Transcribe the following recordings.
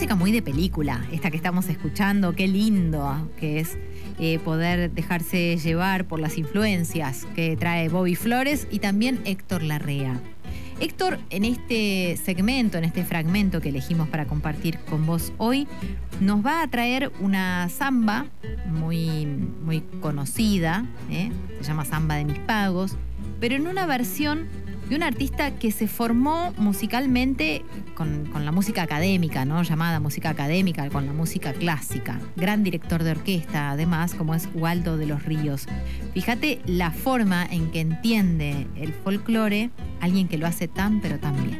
música muy de película, esta que estamos escuchando. Qué lindo que es poder dejarse llevar por las influencias que trae Bobby Flores y también Héctor Larrea. Héctor, en este segmento, en este fragmento que elegimos para compartir con vos hoy, nos va a traer una samba muy conocida, se llama Samba de mis pagos, pero en una versión de un artista que se formó musicalmente con la música académica, ¿no? Llamada música académica, con la música clásica. Gran director de orquesta, además, como es Waldo de los Ríos. Fíjate la forma en que entiende el folclore alguien que lo hace tan, pero tan bien.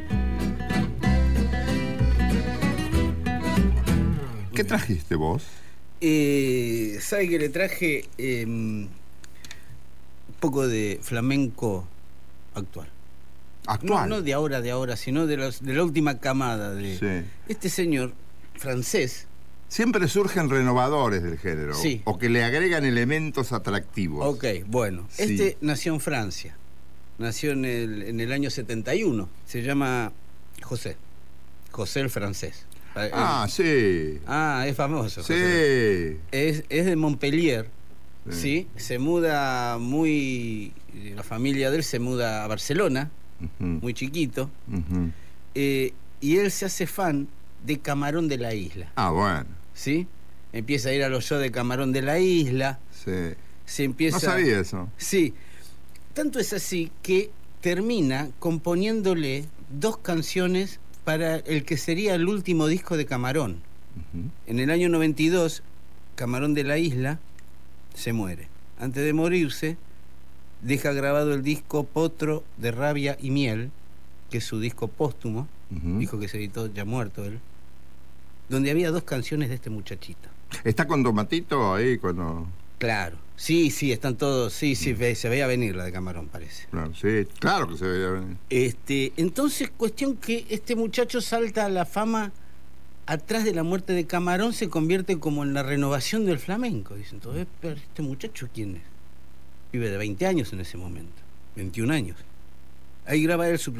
¿Qué trajiste vos? ¿Sabe que le traje un poco de flamenco actual? ¿Actual? No de ahora, sino de la última camada de Sí. este señor francés. Siempre surgen renovadores del género. Sí. O que le agregan elementos atractivos. Ok, bueno. Sí. Este nació en Francia. Nació en el año 71. Se llama José. José el francés. Sí. Es famoso. Sí. José. Es de Montpellier. Sí. ¿Sí? Se muda la familia de él se muda a Barcelona, muy chiquito. Y él se hace fan de Camarón de la Isla. Bueno. ¿Sí? Empieza a ir a los shows de Camarón de la Isla. Sí. Se empieza... No sabía eso. Sí. Tanto es así que termina componiéndole 2 canciones para el que sería el último disco de Camarón. En el año 92, Camarón de la Isla se muere. Antes de morirse, deja grabado el disco Potro de Rabia y Miel, que es su disco póstumo, disco que se editó ya muerto él, donde había 2 canciones de este muchachito. ¿Está con Tomatito ahí cuando...? Claro, sí, están todos, sí, se veía venir la de Camarón, parece. Claro, sí, claro que se veía venir. Entonces, cuestión que este muchacho salta a la fama atrás de la muerte de Camarón, se convierte como en la renovación del flamenco. Dicen, entonces, pero ¿este muchacho quién es? Vive de 20 años en ese momento, 21 años. Ahí graba él su